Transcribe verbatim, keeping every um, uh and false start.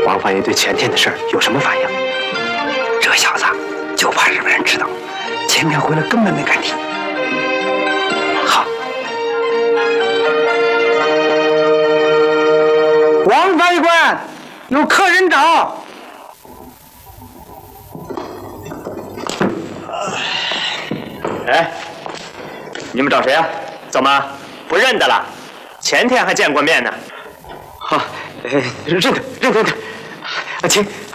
王翻译对前天的事儿有什么反应？ 这小子就怕日本人知道，前天回来根本没敢提。 好， 王翻译官，有客人找。 哎，你们找谁啊？怎么不认得了？前天还见过面呢。好，呃，认得，认得，认得。请